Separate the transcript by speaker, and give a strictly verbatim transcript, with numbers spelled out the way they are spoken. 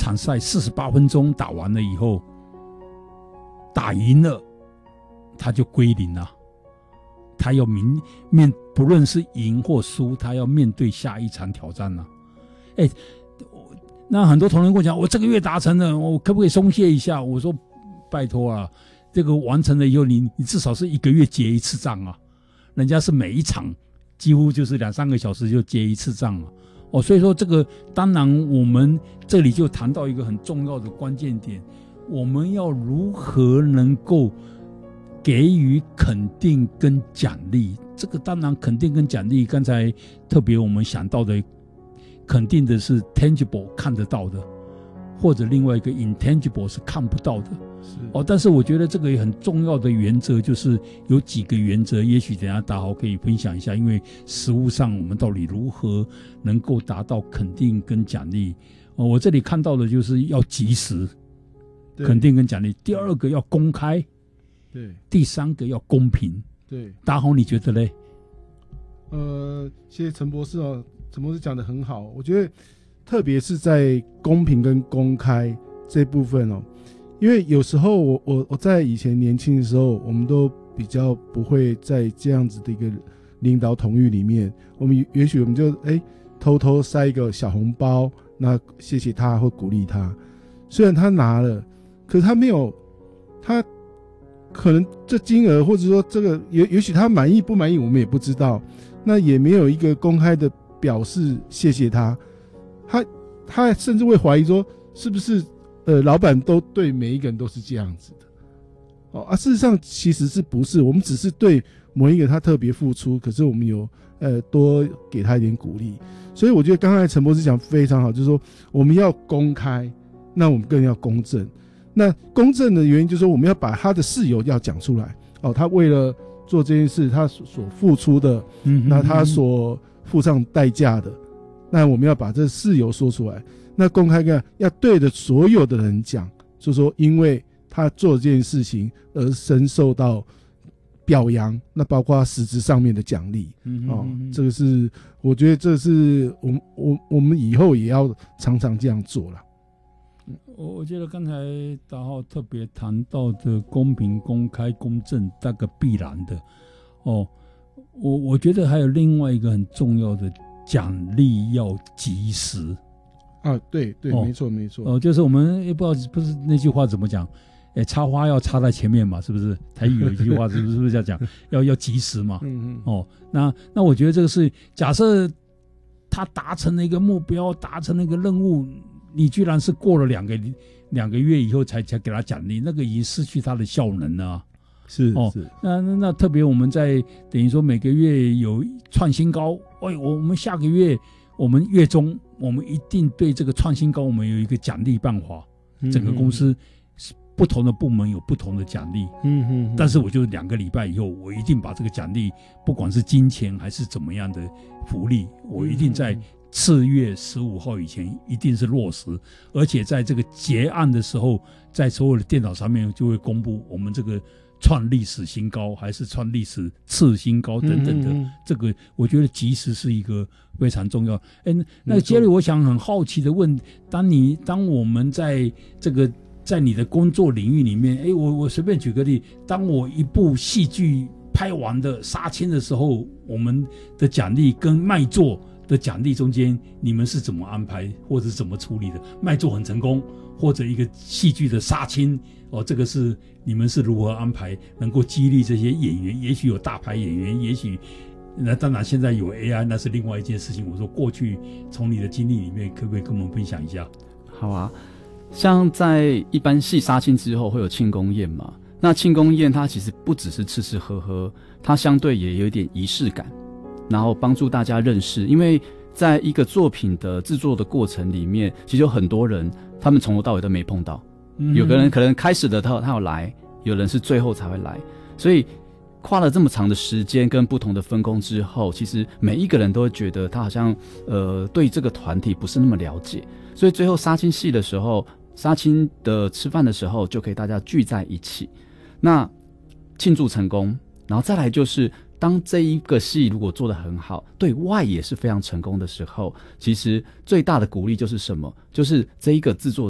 Speaker 1: 场赛四十八分钟打完了以后，打赢了，他就归零了。他要明面，不论是赢或输，他要面对下一场挑战了。哎，那很多同仁跟我讲，我这个月达成了，我可不可以松懈一下？我说，拜托啊，这个完成了以后，你你至少是一个月结一次账啊。人家是每一场几乎就是两三个小时就结一次账了。哦，所以说这个当然我们这里就谈到一个很重要的关键点，我们要如何能够给予肯定跟奖励。这个当然肯定跟奖励，刚才特别我们想到的肯定的是 tangible 看得到的，或者另外一个 intangible 是看不到的。是哦，但是我觉得这个也很重要的原则就是有几个原则，也许等一下大豪可以分享一下，因为实务上我们到底如何能够达到肯定跟奖励。哦，我这里看到的就是要及时肯定跟奖励，第二个要公开，对，第三个要公平。对，大豪你觉得嘞？
Speaker 2: 呃，谢谢陈博士哦，陈博士讲得很好，我觉得特别是在公平跟公开这部分哦，因为有时候我我我在以前年轻的时候，我们都比较不会在这样子的一个领导统御里面，我们也许我们就哎偷偷塞一个小红包，那谢谢他或鼓励他，虽然他拿了，可是他没有，他可能这金额或者说这个也也许他满意不满意我们也不知道，那也没有一个公开的表示谢谢他，他他甚至会怀疑说是不是呃老板都对每一个人都是这样子的，哦啊，事实上其实是不是，我们只是对某一个他特别付出，可是我们有呃多给他一点鼓励，所以我觉得刚才陈博士讲非常好，就是说我们要公开，那我们更要公正。那公正的原因就是说我们要把他的事由要讲出来，哦，他为了做这件事他所付出的，嗯，那他所付上代价的，那我们要把这事由说出来，那公开跟要对着所有的人讲，就说因为他做这件事情而深受到表扬，那包括实质上面的奖励，嗯，哦，这个是我觉得这是我们我我们以后也要常常这样做了。
Speaker 1: 我我觉得刚才大浩特别谈到的公平、公开、公正，那个必然的哦。我我觉得还有另外一个很重要的，奖励要及时
Speaker 2: 啊，对对，哦，没错没错。
Speaker 1: 哦，就是我们也不知道不是那句话怎么讲，哎，插花要插在前面嘛，是不是？台语有一句话是不是是不是这样讲？要要及时嘛。嗯嗯。哦，那那我觉得这个是假设他达成了一个目标，达成了一个任务。你居然是过了两个两个月以后才才给他奖励，那个已经失去他的效能了啊。
Speaker 2: 是哦，
Speaker 1: 是那那那特别我们在等于说每个月有创新高，哎，我们下个月我们月中我们一定对这个创新高我们有一个奖励办法，嗯，整个公司不同的部门有不同的奖励，嗯嗯，但是我就两个礼拜以后，我一定把这个奖励，不管是金钱还是怎么样的福利，我一定在次月十五号以前一定是落实，而且在这个结案的时候，在所有的电脑上面就会公布我们这个创历史新高还是创历史次新高等等的，嗯嗯嗯，这个我觉得及时是一个非常重要。哎，那杰瑞，我想很好奇的问，当你当我们在这个在你的工作领域里面，哎，我我随便举个例，当我一部戏剧拍完的杀青的时候，我们的奖励跟卖座的奖励中间，你们是怎么安排或者怎么处理的？卖座很成功，或者一个戏剧的杀青，哦，这个是你们是如何安排，能够激励这些演员？也许有大牌演员，也许那当然现在有 A I， 那是另外一件事情。我说过去从你的经历里面，可不可以跟我们分享一下？
Speaker 3: 好啊，像在一般戏杀青之后会有庆功宴嘛，那庆功宴它其实不只是吃吃喝喝，它相对也有一点仪式感。然后帮助大家认识，因为在一个作品的制作的过程里面，其实有很多人，他们从头到尾都没碰到，嗯，有个人可能开始的他他要来，有人是最后才会来，所以跨了这么长的时间跟不同的分工之后，其实每一个人都会觉得他好像呃对这个团体不是那么了解，所以最后杀青戏的时候，杀青的吃饭的时候，就可以大家聚在一起，那庆祝成功，然后再来就是。当这一个戏如果做得很好，对外也是非常成功的时候，其实最大的鼓励就是什么？就是这一个制作